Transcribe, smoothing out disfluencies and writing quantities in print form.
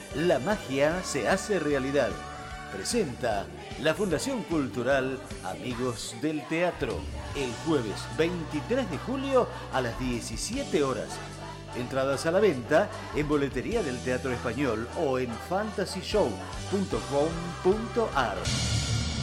la magia se hace realidad. Presenta la Fundación Cultural Amigos del Teatro, el jueves 23 de julio a las 17 horas. Entradas a la venta en boletería del Teatro Español o en fantasyshow.com.ar.